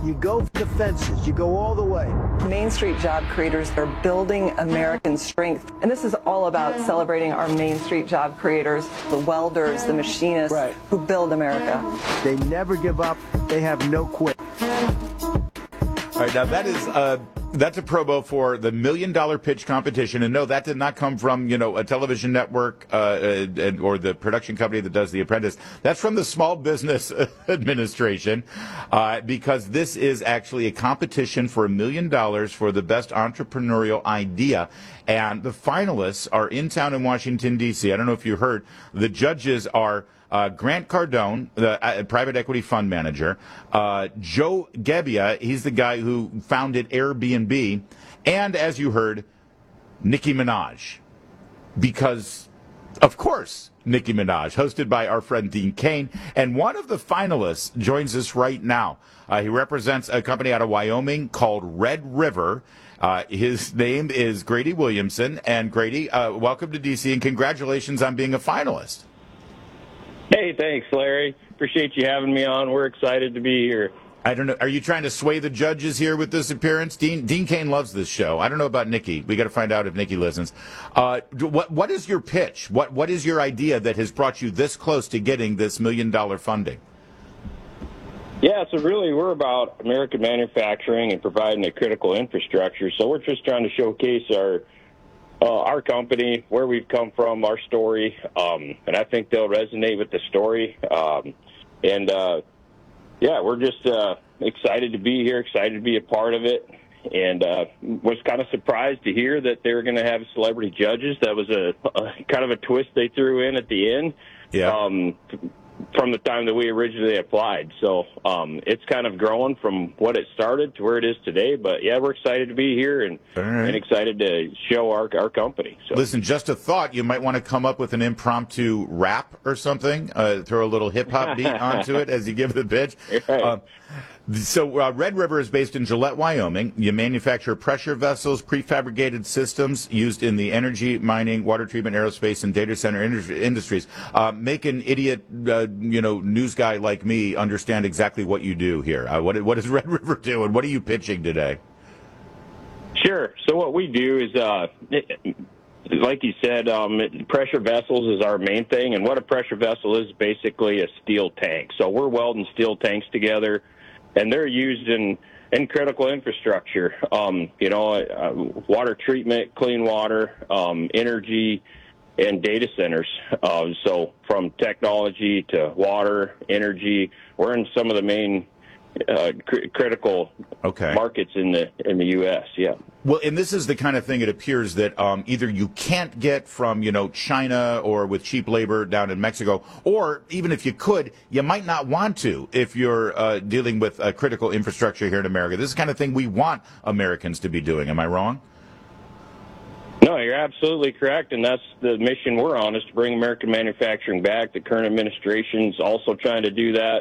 You go for the fences. You go all the way. Main Street job creators are building American strength. And this is all about celebrating our Main Street job creators, the welders, the machinists who build America. They never give up. They have no quit. All right, now that's a promo for the $1 Million Pitch competition. And no, that did not come from, a television network or the production company that does The Apprentice. That's from the Small Business Administration because this is actually a competition for $1 million for the best entrepreneurial idea. And the finalists are in town in Washington, D.C. I don't know if you heard. The judges are Grant Cardone, the private equity fund manager, Joe Gebbia, he's the guy who founded Airbnb, and as you heard, Nicki Minaj. Because, of course, Nicki Minaj, hosted by our friend Dean Cain. And one of the finalists joins us right now. He represents a company out of Wyoming called Red River. His name is Grady Williamson. And Grady, welcome to D.C. and congratulations on being a finalist. Hey, thanks, Larry. Appreciate you having me on. We're excited to be here. I don't know. Are you trying to sway the judges here with this appearance? Dean Cain loves this show. I don't know about Nikki. We got to find out if Nikki listens. What is your pitch? What is your idea that has brought you this close to getting this $1 million funding? Yeah, so really we're about American manufacturing and providing a critical infrastructure. So we're just trying to showcase our company, where we've come from, our story, and I think they'll resonate with the story. We're just excited to be here, excited to be a part of it, and was kind of surprised to hear that they were going to have celebrity judges. That was a kind of a twist they threw in at the end. Yeah. From the time that we originally applied. So it's kind of grown from what it started to where it is today. But, yeah, we're excited to be here and excited to show our company. So. Listen, just a thought. You might want to come up with an impromptu rap or something, throw a little hip-hop beat onto it as you give the pitch. Right. Red River is based in Gillette, Wyoming. You manufacture pressure vessels, prefabricated systems used in the energy, mining, water treatment, aerospace, and data center industries. Make an idiot, news guy like me understand exactly what you do here. What does Red River do, and what are you pitching today? Sure. So what we do is, like you said, pressure vessels is our main thing, and what a pressure vessel is basically a steel tank. So we're welding steel tanks together, and they're used in critical infrastructure, water treatment, clean water, energy, and data centers. So from technology to water, energy, we're in some of the main critical markets in the U.S. Yeah. Well, and this is the kind of thing it appears that either you can't get from China or with cheap labor down in Mexico, or even if you could, you might not want to if you're dealing with critical infrastructure here in America. This is the kind of thing we want Americans to be doing. Am I wrong? No, you're absolutely correct, and that's the mission we're on, is to bring American manufacturing back. The current administration's also trying to do that.